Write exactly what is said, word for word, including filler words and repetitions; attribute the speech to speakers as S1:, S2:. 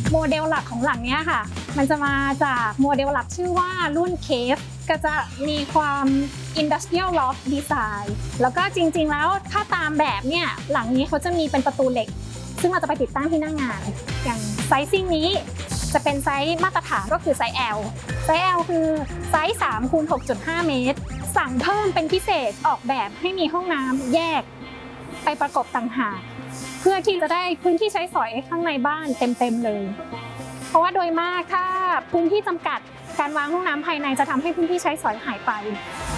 S1: โมเดลหลักของหลังนี้ค่ะมันจะมาจากโมเดลหลักชื่อว่ารุ่น เคฟ ก็จะมีความ Industrial Loft Design แล้วก็จริงๆแล้วถ้าตามแบบเนี่ยหลังนี้เขาจะมีเป็นประตูเหล็กซึ่งเราจะไปติดตั้งที่หน้างานอย่างไซซิ่งนี้จะเป็นไซส์มาตรฐานก็คือไซส์ L ไซส์ L คือไซส์สามคูณหกจุดห้า เมตรสั่งเพิ่มเป็นพิเศษออกแบบให้มีห้องน้ำแยกไปประกบต่างหากเพื่อที่จะได้พื้นที่ใช้สอยข้างในบ้านเต็มๆเลยเพราะว่าโดยมากถ้าพื้นที่จำกัดการวางห้องน้ำภายในจะทำให้พื้นที่ใช้สอยหายไป